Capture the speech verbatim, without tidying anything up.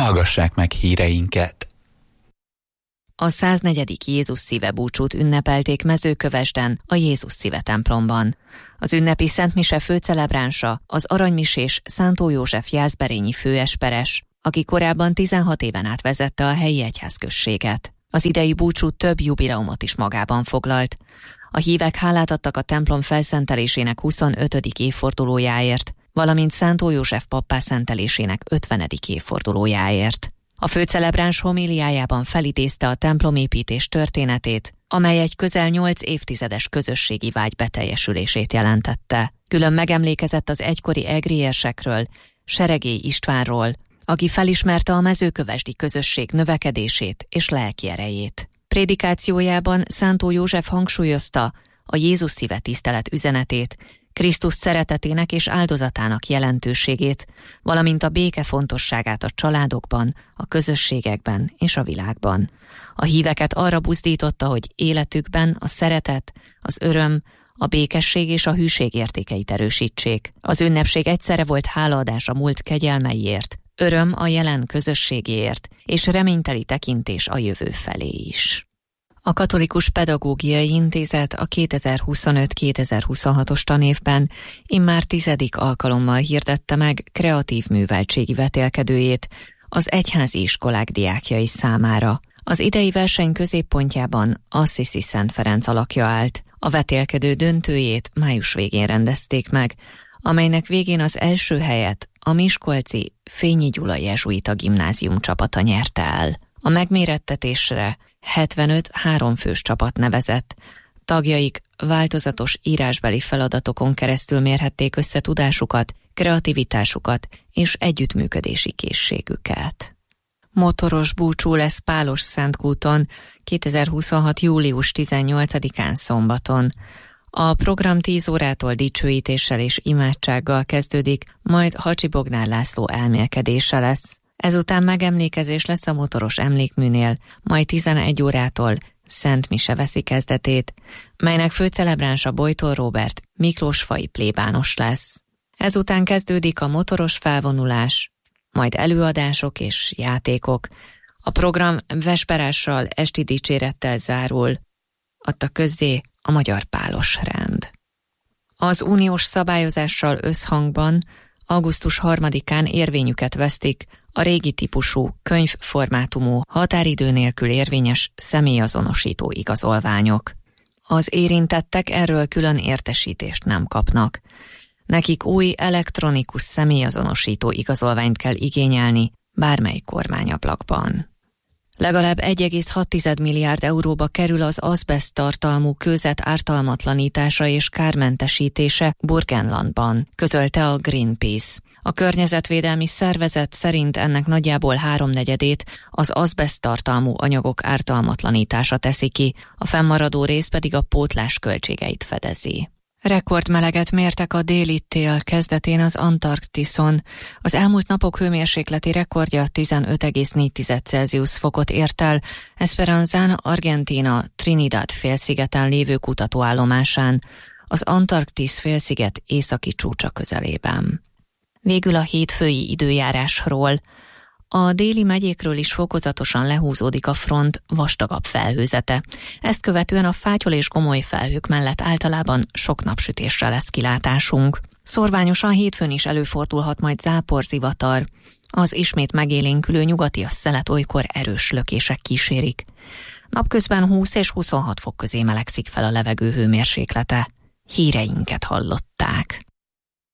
hallgassák meg híreinket. A száznegyedik Jézus szíve búcsút ünnepelték Mezőkövesden, a Jézus szíve templomban. Az ünnepi szentmise főcelebránsa az aranymisés Szántó József jászberényi főesperes, aki korábban tizenhat éven át vezette a helyi egyházközséget. Az idei búcsú több jubileumot is magában foglalt. A hívek hálát adtak a templom felszentelésének huszonötödik évfordulójáért, valamint Szántó József pappá szentelésének ötvenedik évfordulójáért. A főcelebráns homíliájában felidézte a templomépítés történetét, amely egy közel nyolc évtizedes közösségi vágy beteljesülését jelentette. Külön megemlékezett az egykori egriesekről, Seregély Istvánról, aki felismerte a mezőkövesdi közösség növekedését és lelki erejét. Prédikációjában Szántó József hangsúlyozta a Jézus szíve tisztelet üzenetét, Krisztus szeretetének és áldozatának jelentőségét, valamint a béke fontosságát a családokban, a közösségekben és a világban. A híveket arra buzdította, hogy életükben a szeretet, az öröm, a békesség és a hűség értékeit erősítsék. Az ünnepség egyszerre volt hálaadás a múlt kegyelmeiért, öröm a jelen közösségéért, és reményteli tekintés a jövő felé is. A Katolikus Pedagógiai Intézet a kétezer-huszonöt kétezer-huszonhatos tanévben immár tizedik alkalommal hirdette meg kreatív műveltségi vetélkedőjét az egyházi iskolák diákjai számára. Az idei verseny középpontjában Assisi Szent Ferenc alakja állt. A vetélkedő döntőjét május végén rendezték meg, amelynek végén az első helyet a miskolci Fényi Gyula jezsuita gimnázium csapata nyerte el. A megmérettetésre hetvenöt háromfős csapat nevezett. Tagjaik változatos írásbeli feladatokon keresztül mérhették össze tudásukat, kreativitásukat és együttműködési készségüket. Motoros búcsú lesz Pálos-Szentkúton kétezer-huszonhat július tizennyolcadikán szombaton. A program tíz órától dicsőítéssel és imádsággal kezdődik, majd Hacsi Bognár László elmélkedése lesz. Ezután megemlékezés lesz a motoros emlékműnél, majd tizenegy órától Szent Mise veszi kezdetét, melynek főcelebránsa Bojtor Róbert miklósfai plébános lesz. Ezután kezdődik a motoros felvonulás, majd előadások és játékok. A program vesperással, esti dicsérettel zárul, adta közzé a Magyar Pálos Rend. Az uniós szabályozással összhangban augusztus harmadikán érvényüket vesztik a régi típusú könyvformátumú határidő nélkül érvényes személyazonosító igazolványok. Az érintettek erről külön értesítést nem kapnak. Nekik új elektronikus személyazonosító igazolványt kell igényelni bármely kormányablakban. Legalább egy egész hat milliárd euróba kerül az azbeszt tartalmú kőzet ártalmatlanítása és kármentesítése Burgenlandban, közölte a Greenpeace. A környezetvédelmi szervezet szerint ennek nagyjából háromnegyedét az azbeszt tartalmú anyagok ártalmatlanítása teszi ki, a fennmaradó rész pedig a pótlás költségeit fedezi. Rekordmeleget mértek a déli tél kezdetén az Antarktiszon. Az elmúlt napok hőmérsékleti rekordja tizenöt egész négy Celsius fokot ért el Esperanzán, Argentína, Trinidad félszigeten lévő kutatóállomásán, az Antarktisz félsziget északi csúcsa közelében. Végül a hétfői időjárásról. A déli megyékről is fokozatosan lehúzódik a front vastagabb felhőzete. Ezt követően a fátyol és gomoly felhők mellett általában sok napsütésre lesz kilátásunk. Szorványosan hétfőn is előfordulhat majd záporzivatar. Az ismét megélénkülő nyugatias szelet olykor erős lökések kísérik. Napközben húsz és huszonhat fok közé melegszik fel a levegő hőmérséklete. Híreinket hallották.